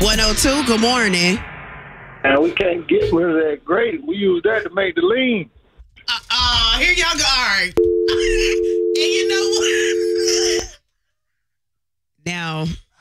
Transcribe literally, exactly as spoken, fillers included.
one oh two, good morning. And we can't get rid of that grate. We use that to make the lean. Uh, uh here y'all go. All right. And you know what? Now,